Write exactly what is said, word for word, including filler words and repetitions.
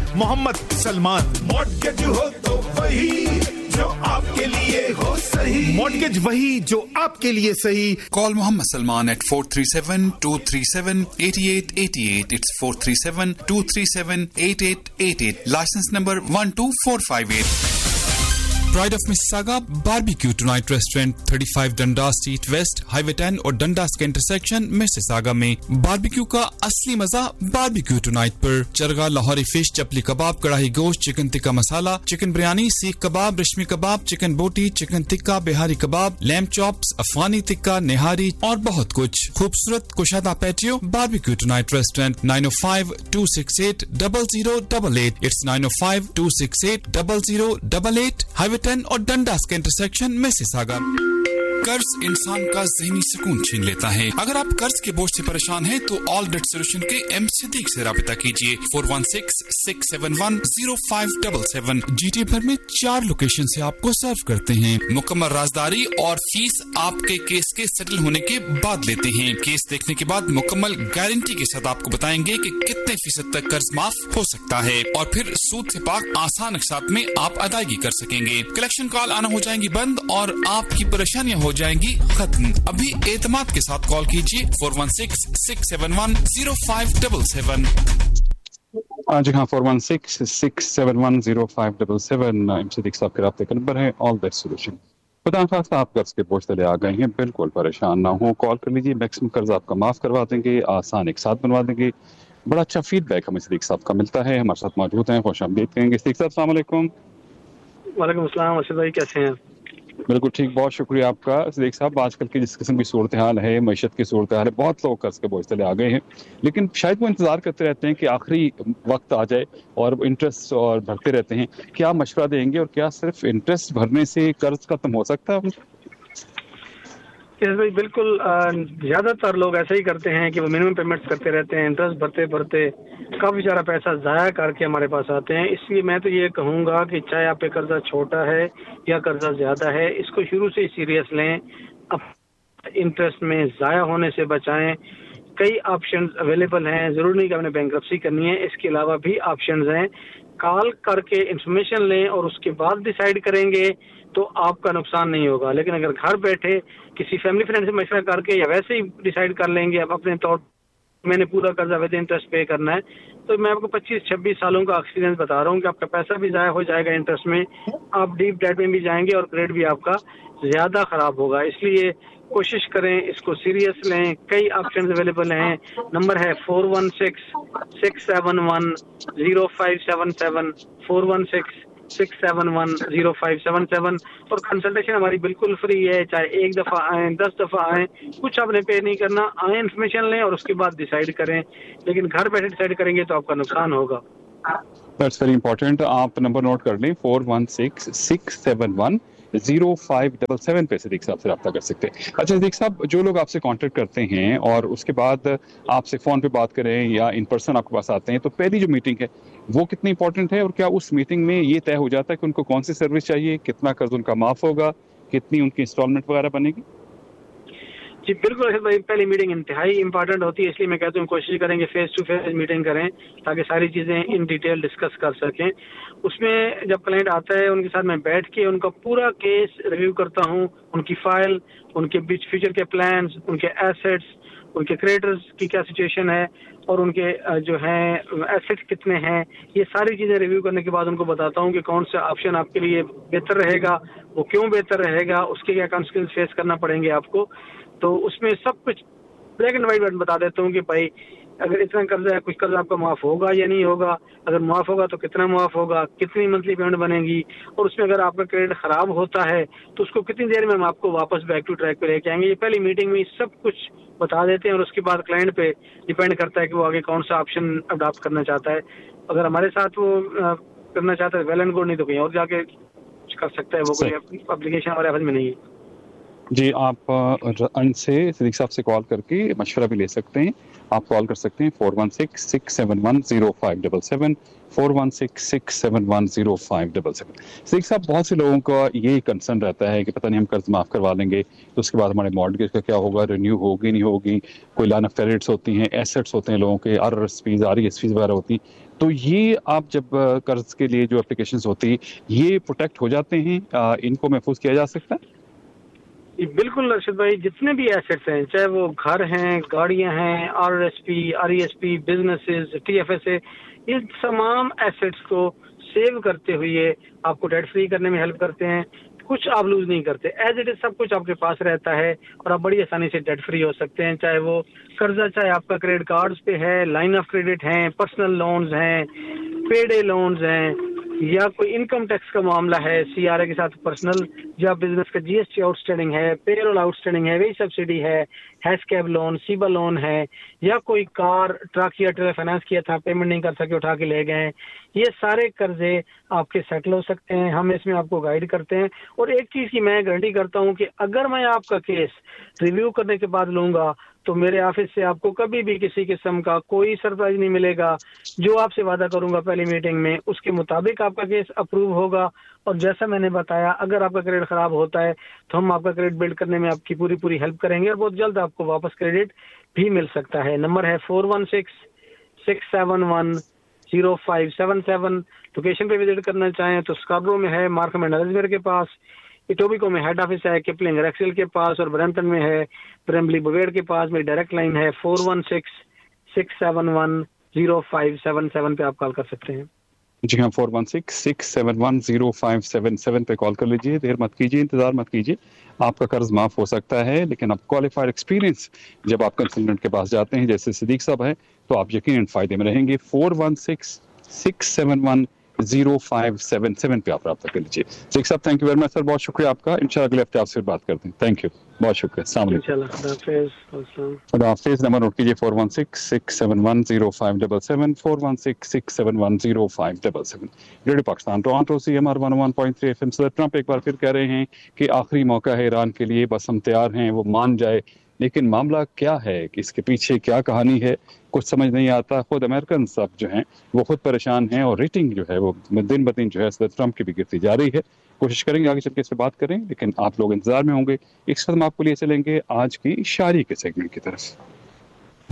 Mohammad Salman. Mortgage हो तो वही जो आपके लिए हो सही, मॉर्टगेज वही जो आपके लिए सही। Call Mohammed Salman at four three seven, two three seven, eight eight eight eight. It's four three seven, two three seven, eight eight eight eight. License number one two four five eight. Pride of Mississauga Barbecue Tonight Restaurant, thirty-five Dundas Street West, Highway ten और Dundas के intersection Mississauga में barbecue का असली मजा barbecue tonight पर। Chargha, Lahori fish, chapli कबाब, कढ़ाई गोश्त, chicken tikka masala, chicken biryani, सीख कबाब, रेशमी कबाब, चिकन बोटी, चिकन टिक्का, बिहारी कबाब, लैम्ब चॉप्स, अफगानी टिक्का, निहारी और बहुत कुछ। खूबसूरत कुशादा patio barbecue tonight restaurant nine oh five, two six eight, zero zero eight eight. It's nine oh five, two six eight, zero zero eight eight. Highway ten और Dundas के intersection Mississauga. कर्ज इंसान का ज़हनी सुकून छीन लेता है। अगर आप कर्ज के बोझ से परेशान हैं तो ऑल डेट सॉल्यूशन के एम सिद्दीक से राबिता कीजिए। four one six, six seven one, zero five seven seven। GT भर में चार लोकेशन से आपको सर्व करते हैं। मुकम्मल राजदारी और फीस आपके केस के सेटल होने के बाद लेते हैं। केस देखने के बाद मुकम्मल गारंटी के साथ आपको बताएंगे कि कितने फीसद तक कर्ज माफ हो सकता है और फिर सूद से पाक आसान अकसात में आप अदायगी कर सकेंगे। कलेक्शन कॉल आना हो जाएंगी बंद और आपकी परेशानियां हो जाएंगी खत्म। अभी एतमाद के साथ कॉल कीजिए four one six, six seven one, zero five seven seven। जी हाँ, four one six, six seven one, zero five seven seven M Siddique साहब के राब्ते का नंबर है। All that solution. खुदा खास्ता आप कर्ज के बोझ तले आ गए हैं, बिल्कुल परेशान ना हो, कॉल कर लीजिए। मैक्सिमम कर्ज आपका माफ करवा देंगे, आसान एक साथ बनवा देंगे। बड़ा अच्छा फीडबैक हमें सिद्दीक साहब का मिलता है। हमारे साथ मौजूद हैं, खुश आमदीद कहेंगे। सिद्दीक साहब अस्सलाम वालेकुम। वालेकुम अस्सलाम। अर्शद भाई कैसे हैं? बिल्कुल ठीक, बहुत शुक्रिया आपका। सिद्दीक साहब, आजकल की जिस किस्म की सूरत हाल है, मईशत की सूरत हाल है, बहुत लोग कर्ज के बोझ तले आ गए हैं, लेकिन शायद वो इंतजार करते रहते हैं कि आखिरी वक्त आ जाए और इंटरेस्ट और भरते रहते हैं। क्या मशवरा देंगे और क्या सिर्फ इंटरेस्ट भरने से कर्ज खत्म हो सकता है? यस भाई, बिल्कुल। ज़्यादातर लोग ऐसे ही करते हैं कि वो मिनिमम पेमेंट्स करते रहते हैं, इंटरेस्ट भरते भरते काफ़ी सारा पैसा ज़ाया करके हमारे पास आते हैं। इसलिए मैं तो ये कहूँगा कि चाहे आप पे कर्जा छोटा है या कर्जा ज़्यादा है, इसको शुरू से ही सीरियस लें, अब इंटरेस्ट में ज़ाया होने से बचाएं। कई ऑप्शंस अवेलेबल हैं, ज़रूरी नहीं कि आपने बैंक्रप्सी करनी है, इसके अलावा भी ऑप्शंस हैं। कॉल करके इंफॉर्मेशन लें और उसके बाद डिसाइड करेंगे तो आपका नुकसान नहीं होगा। लेकिन अगर घर बैठे किसी फैमिली फ्रेंड से मशवरा करके या वैसे ही डिसाइड कर लेंगे अब अपने तौर मैंने पूरा कर्जा विद इंटरेस्ट पे करना है, तो मैं आपको पच्चीस छब्बीस सालों का एक्सपीरियंस बता रहा हूँ कि आपका पैसा भी ज़ाया हो जाएगा इंटरेस्ट में, आप डीप डेट में भी जाएंगे और क्रेडिट भी आपका ज़्यादा ख़राब होगा। इसलिए कोशिश करें, इसको सीरियस लें। कई ऑप्शन अवेलेबल हैं। नंबर है four one six, six seven one, zero five seven seven, four one six, six seven one, zero five seven seven. और कंसल्टेशन हमारी बिल्कुल फ्री है, चाहे एक दफ़ा आएँ, दस दफ़ा आएँ, कुछ आपने पे नहीं करना। आएँ, इन्फॉर्मेशन लें और उसके बाद डिसाइड करें, लेकिन घर बैठे डिसाइड करेंगे तो आपका नुकसान होगा। That's very important. आप नंबर नोट कर लें, four one six, six seven one, zero five double seven पे सिद्दीक साहब से रब्ता कर सकते हैं। अच्छा सिद्दीक साहब, जो लोग आपसे कांटेक्ट करते हैं और उसके बाद आपसे फ़ोन पे बात करें या इन पर्सन आपके पास आते हैं, तो पहली जो मीटिंग है वो कितनी इंपॉर्टेंट है और क्या उस मीटिंग में ये तय हो जाता है कि उनको कौन सी सर्विस चाहिए, कितना कर्ज उनका माफ़ होगा, कितनी उनकी इंस्टॉलमेंट वगैरह बनेगी? जी बिल्कुल भाई, पहली मीटिंग इंतहाई इंपॉर्टेंट होती है, इसलिए मैं कहता हूँ कोशिश करेंगे फेस टू फेस मीटिंग करें ताकि सारी चीज़ें इन डिटेल डिस्कस कर सकें। उसमें जब क्लाइंट आता है उनके साथ मैं बैठ के उनका पूरा केस रिव्यू करता हूँ, उनकी फाइल, उनके बीच फ्यूचर के प्लान्स, उनके एसेट्स, उनके क्रेडिटर्स की क्या सिचुएशन है और उनके जो हैं एसेट्स कितने हैं, ये सारी चीज़ें रिव्यू करने के बाद उनको बताता हूँ कि कौन सा ऑप्शन आपके लिए बेहतर रहेगा, वो क्यों बेहतर रहेगा, उसके क्या कॉन्सिक्वेंस फेस करना पड़ेंगे आपको। तो उसमें सब कुछ ब्लैक एंड वाइट बता देता हूँ कि भाई अगर इतना कर्जा है, कुछ कर्जा आपका माफ़ होगा या नहीं होगा, अगर माफ़ होगा तो कितना माफ़ होगा, कितनी मंथली पेमेंट बनेगी, और उसमें अगर आपका क्रेडिट ख़राब होता है तो उसको कितनी देर में हम आपको वापस बैक टू ट्रैक पे लेके आएंगे। ये पहली मीटिंग में सब कुछ बता देते हैं और उसके बाद क्लाइंट पे डिपेंड करता है कि वो आगे कौन सा ऑप्शन अडॉप्ट करना चाहता है। अगर हमारे साथ वो करना चाहता है वेल एंड गुड, नहीं तो कहीं और जाके कर सकता है, वो कोई एप्लीकेशन हमारे हाथ में नहीं है। जी, आप अन से सिद्दीक साहब से कॉल करके मशवरा भी ले सकते हैं। आप कॉल कर सकते हैं four one six, six seven one, zero five seven seven, four one six, six seven one, zero five seven seven. Siddique साहब, बहुत से लोगों का ये कंसर्न रहता है कि पता नहीं हम कर्ज माफ़ करवा लेंगे तो उसके बाद हमारे मॉर्टगेज का क्या होगा, रिन्यू होगी नहीं होगी, कोई लाइन ऑफ क्रेडिट्स होती हैं, एसेट्स होते हैं लोगों के, are R S fees, R E S fees वगैरह होती हैं। تو یہ آپ جب قرض کے لیے جو اپلیکیشنز ہوتی ہیں یہ پروٹیکٹ ہو جاتے ہیں, ان کو محفوظ کیا جا سکتا ہے؟ بالکل ارشد بھائی, جتنے بھی ایسیٹس ہیں, چاہے وہ گھر ہیں, گاڑیاں ہیں, R S P, R E S P, businesses, T F S A, یہ تمام ایسیٹس کو سیو کرتے ہوئے آپ کو ڈیٹ فری کرنے میں ہیلپ کرتے ہیں. کچھ آپ لوز نہیں کرتے, ایز اٹ از سب کچھ آپ کے پاس رہتا ہے اور آپ بڑی آسانی سے ڈیٹ فری ہو سکتے ہیں. چاہے وہ قرضہ, چاہے آپ کا کریڈٹ کارڈز پہ ہے, لائن آف کریڈٹ ہیں, پرسنل لونز ہیں, پے ڈے لونز ہیں, یا کوئی انکم ٹیکس کا معاملہ ہے سی آر اے کے ساتھ پرسنل, یا بزنس کا جی ایس ٹی آؤٹ اسٹینڈنگ ہے, پے رول آؤٹ اسٹینڈنگ ہے, وہی سبسڈی ہے, ہیس کیب لون, سیبا لون ہے, یا کوئی کار ٹرک یا ٹریلر فائنانس کیا تھا, پیمنٹ نہیں کر سکے, اٹھا کے لے گئے, یہ سارے قرضے آپ کے سیٹل ہو سکتے ہیں. ہم اس میں آپ کو گائیڈ کرتے ہیں. اور ایک چیز کی میں گارنٹی کرتا ہوں کہ اگر میں آپ کا کیس ریویو کرنے کے بعد لوں گا تو میرے آفس سے آپ کو کبھی بھی کسی قسم کا کوئی سرپرائز نہیں ملے گا. جو آپ سے وعدہ کروں گا پہلی میٹنگ میں, اس کے مطابق آپ کا کیس اپروو ہوگا. اور جیسا میں نے بتایا, اگر آپ کا کریڈٹ خراب ہوتا ہے تو ہم آپ کا کریڈٹ بلڈ کرنے میں آپ کی پوری پوری ہیلپ کریں گے, اور بہت جلد آپ کو واپس کریڈٹ بھی مل سکتا ہے. نمبر ہے four one six six seven one zero five seven seven. Location پہ وزٹ کرنا چاہیں تو اسکاربرو میں ہے, مارکھم اینڈ ایلزمیئر کے پاس, ایٹوبیکو میں ہیڈ آفس ہے, کپلنگ ریکسل کے پاس, اور برمپٹن میں ہے برمبلی بویڈ کے پاس. میری ڈائریکٹ لائن ہے four one six six seven one zero five seven seven پہ آپ کال کر سکتے ہیں. جی ہاں, four one six six seven one zero five seven seven پہ کال کر لیجیے. دیر مت کیجیے, انتظار مت کیجیے. آپ کا قرض معاف ہو سکتا ہے, لیکن آپ کوالیفائڈ ایکسپیرینس جب آپ کنسلٹنٹ کے پاس جاتے ہیں جیسے صدیق صاحب ہے تو آپ یقیناً فائدے میں رہیں گے. Four one six six seven one zero five seven seven پہ آپ رابطہ کر لیجیے. صدیق صاحب تھینک یو ویری مچ سر, بہت شکریہ آپ کا. ان شاء اللہ اگلے ہفتے آپ سے بات کرتے ہیں. تھینک یو, بہت شکریہ. السلام علیکم. خدا حافظ. نمبر نوٹ کیجیے four one six six seven one zero five double seven, four one six six seven one zero five double seven. Radio Pakistan Toronto C M R one one point three F M. صدر Trump ایک بار پھر کہہ رہے ہیں کہ آخری موقع ہے ایران کے لیے, بس ہم تیار ہیں, وہ مان جائے. لیکن معاملہ کیا ہے کہ اس کے پیچھے کیا کہانی ہے کچھ سمجھ نہیں آتا. خود امریکن سب جو ہیں وہ خود پریشان ہیں, اور ریٹنگ جو ہے وہ دن بدن جو ہے صدر ٹرمپ کی بھی گرتی جا رہی ہے. کوشش کریں گے آگے چل کے اس پہ بات کریں, لیکن آپ لوگ انتظار میں ہوں گے. اس وقت ہم آپ کو لیے چلیں گے آج کی شاعری کے سیگمنٹ کی طرف.